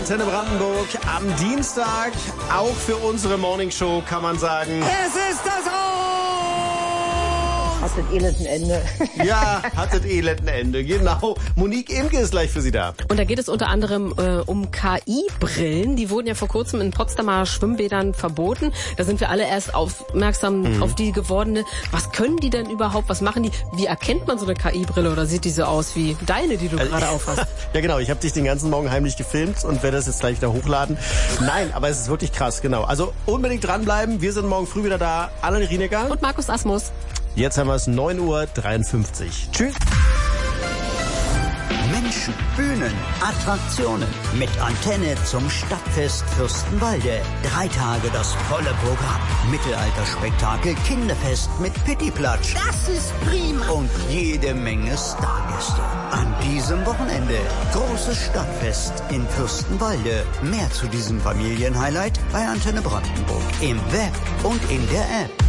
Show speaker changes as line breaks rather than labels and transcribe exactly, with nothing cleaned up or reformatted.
Antenne Brandenburg am Dienstag. Auch für unsere Morningshow kann man sagen.
Es ist das Aus!
Hat das elenden Ende.
Ja, hat das elenden Ende. Genau. Monique Imke ist gleich für Sie da.
Und da geht es unter anderem äh, um K I-Brillen. Die wurden ja vor kurzem in Potsdamer Schwimmbädern verboten. Da sind wir alle erst aufmerksam mhm. auf die gewordene. Was können die denn überhaupt? Was machen die? Wie erkennt man so eine K I-Brille? Oder sieht die so aus wie deine, die du also, gerade aufhast?
Ja genau, ich habe dich den ganzen Morgen heimlich gefilmt und werde das jetzt gleich wieder hochladen. Nein, aber es ist wirklich krass, genau. Also unbedingt dranbleiben. Wir sind morgen früh wieder da. Anne Rienecker.
Und Markus Asmus.
Jetzt haben wir es neun Uhr dreiundfünfzig. Tschüss.
Menschen, Bühnen, Attraktionen. Mit Antenne zum Stadtfest Fürstenwalde. Drei Tage das volle Programm. Mittelalterspektakel, Kinderfest mit Pittiplatsch. Das ist prima. Und jede Menge Stargäste. An diesem Wochenende großes Stadtfest in Fürstenwalde. Mehr zu diesem Familienhighlight bei Antenne Brandenburg. Im Web und in der App.